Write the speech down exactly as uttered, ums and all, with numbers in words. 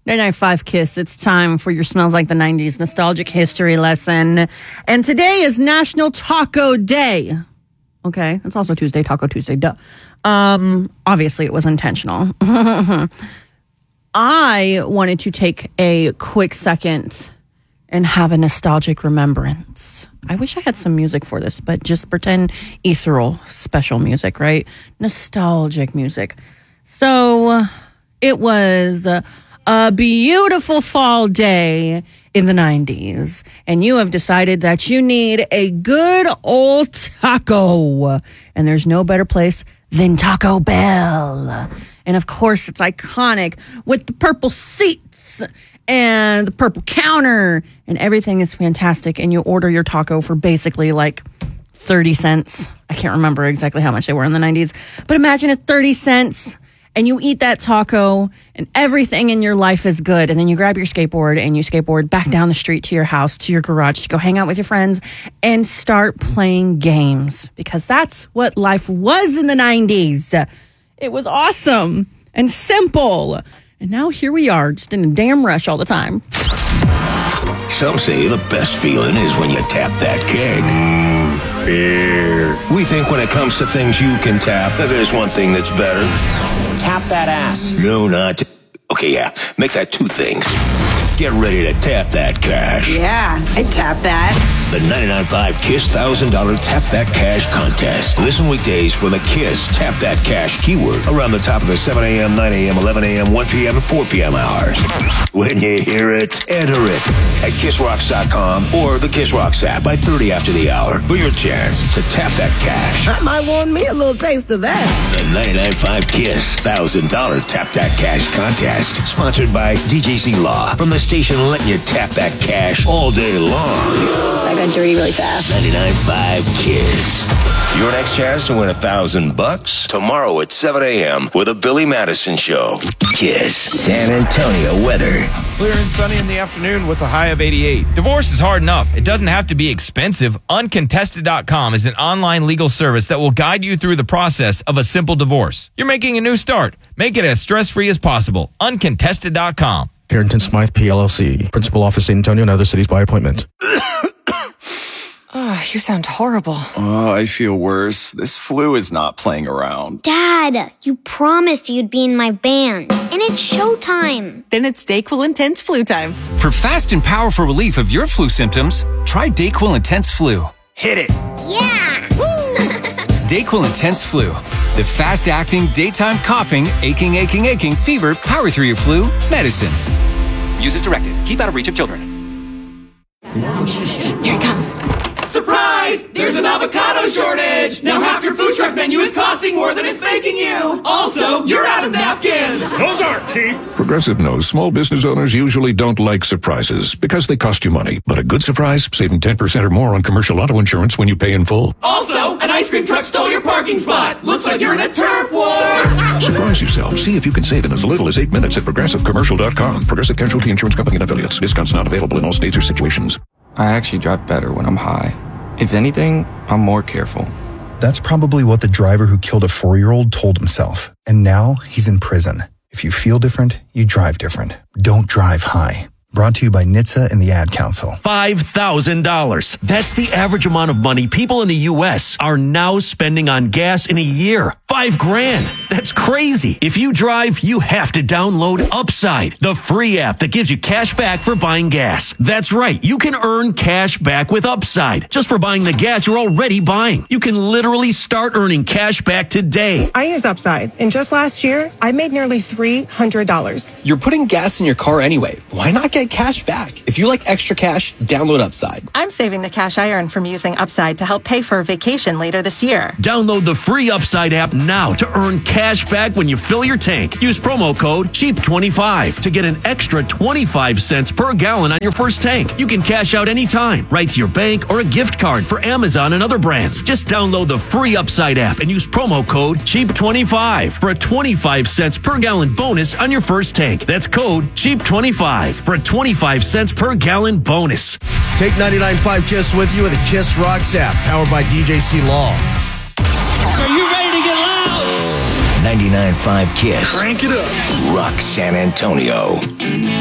ninety-nine point five Kiss. It's time for your Smells Like the nineties nostalgic history lesson. And today is National Taco Day. Okay, it's also Tuesday, Taco Tuesday, duh. Um, obviously, it was intentional. I wanted to take a quick second and have a nostalgic remembrance. I wish I had some music for this, but just pretend ethereal, special music, right? Nostalgic music. So, it was a beautiful fall day in the nineties, and you have decided that you need a good old taco, and there's no better place than Taco Bell. And of course, it's iconic with the purple seats and the purple counter, and everything is fantastic, and you order your taco for basically like thirty cents. I can't remember exactly how much they were in the nineties, but imagine at thirty cents, and you eat that taco, and everything in your life is good. And then you grab your skateboard, and you skateboard back down the street to your house, to your garage, to go hang out with your friends, and start playing games. Because that's what life was in the nineties. It was awesome and simple. And now here we are, just in a damn rush all the time. Some say the best feeling is when you tap that keg. Beer. We think when it comes to things you can tap, that there's one thing that's better. Tap that ass. No, not. Okay, yeah. Make that two things. Get ready to tap that cash. Yeah, I'd tap that. The ninety-nine point five Kiss one thousand dollars Tap That Cash contest. Listen weekdays for the Kiss Tap That Cash keyword around the top of the seven a.m., nine a.m., eleven a.m., one p.m., and four p.m. hours. When you hear it, enter it at kiss rocks dot com or the Kiss Rocks app by thirty after the hour for your chance to tap that cash. I might want me a little taste of that. The ninety-nine point five Kiss one thousand dollars Tap That Cash contest. Sponsored by D J C Law. From the station letting you tap that cash all day long. That got dirty really fast. ninety-nine point five Kiss. Your next chance to win a thousand bucks tomorrow at seven a.m. with a Billy Madison Show. Kiss San Antonio weather. Clear and sunny in the afternoon with a high of eighty-eight. Divorce is hard enough. It doesn't have to be expensive. Uncontested dot com is an online legal service that will guide you through the process of a simple divorce. You're making a new start. Make it as stress-free as possible. Uncontested dot com. Carrington Smythe, P L L C. Principal Office, San Antonio, and other cities by appointment. Oh, you sound horrible. Oh, I feel worse. This flu is not playing around. Dad, you promised you'd be in my band, and it's showtime. Then it's DayQuil Intense Flu time. For fast and powerful relief of your flu symptoms, try DayQuil Intense Flu. Hit it. Yeah. DayQuil Intense Flu. The fast-acting, daytime coughing, aching, aching, aching, fever, power through your flu medicine. Use as directed. Keep out of reach of children. Here it comes. Surprise! There's an avocado shortage! Now half your food truck menu is costing more than it's making you! Also, you're out of napkins! Those aren't cheap! Progressive knows small business owners usually don't like surprises because they cost you money. But a good surprise, saving ten percent or more on commercial auto insurance when you pay in full. Also, an ice cream truck stole your parking spot! Looks like you're in a turf war! Surprise yourself. See if you can save in as little as eight minutes at progressive commercial dot com. Progressive Casualty Insurance Company and affiliates. Discounts not available in all states or situations. I actually drive better when I'm high. If anything, I'm more careful. That's probably what the driver who killed a four-year-old told himself. And now he's in prison. If you feel different, you drive different. Don't drive high. Brought to you by N H T S A and the Ad Council. five thousand dollars. That's the average amount of money people in the U S are now spending on gas in a year. Five grand. That's crazy. If you drive, you have to download Upside, the free app that gives you cash back for buying gas. That's right. You can earn cash back with Upside just for buying the gas you're already buying. You can literally start earning cash back today. I use Upside, and just last year, I made nearly three hundred dollars. You're putting gas in your car anyway. Why not get cash back? If you like extra cash, download Upside. I'm saving the cash I earn from using Upside to help pay for a vacation later this year. Download the free Upside app now to earn cash back when you fill your tank. Use promo code cheap twenty-five to get an extra twenty-five cents per gallon on your first tank. You can cash out anytime, right to your bank or a gift card for Amazon and other brands. Just download the free Upside app and use promo code cheap twenty-five for a twenty-five cents per gallon bonus on your first tank. That's code cheap twenty-five for a twenty-five cents per gallon bonus. Take ninety-nine point five Kiss with you with the Kiss Rocks app, powered by D J C Law. Are you ready to get loud? ninety-nine point five KISS. Crank it up. Rock San Antonio.